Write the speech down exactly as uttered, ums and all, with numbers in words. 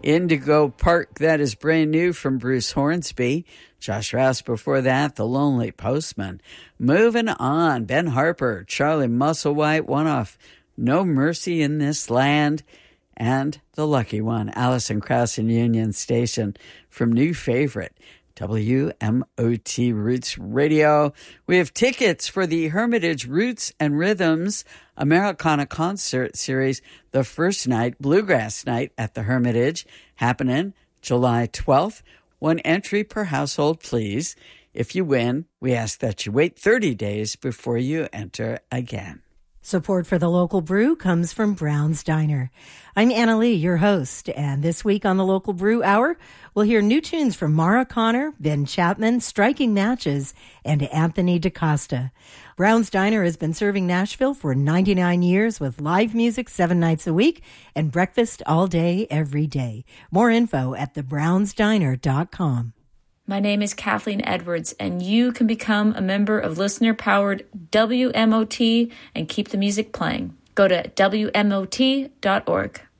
Indigo Park, that is brand new from Bruce Hornsby. Josh Rouse before that, The Lonely Postman. Moving on, Ben Harper, Charlie Musselwhite, one off No Mercy in This Land. And the lucky one, Alison Krauss and Union Station from New Favorite, W M O T Roots Radio. We have tickets for the Hermitage Roots and Rhythms Americana Concert Series, the first night, Bluegrass Night at the Hermitage, happening July twelfth. One entry per household, please. If you win, we ask that you wait thirty days before you enter again. Support for the local brew comes from Brown's Diner. I'm Anna Lee, your host, and this week on the Local Brew Hour, we'll hear new tunes from Mara Connor, Ben Chapman, Striking Matches, and Anthony DaCosta. Brown's Diner has been serving Nashville for ninety-nine years with live music seven nights a week and breakfast all day, every day. More info at the browns diner dot com. My name is Kathleen Edwards, and you can become a member of listener-powered W M O T and keep the music playing. Go to W M O T dot org.